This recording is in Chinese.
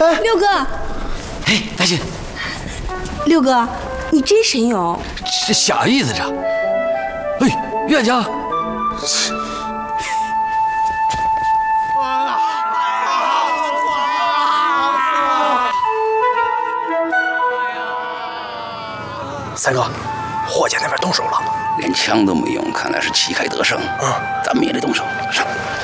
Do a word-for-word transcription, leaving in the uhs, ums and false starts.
哎， 六哥， 哎，大信， 六哥，你真神勇！ 这啥意思这？哎，冤家。 三哥，霍家那边动手了， 连枪都没用，看来是旗开得胜。 嗯， 咱们也得动手，上。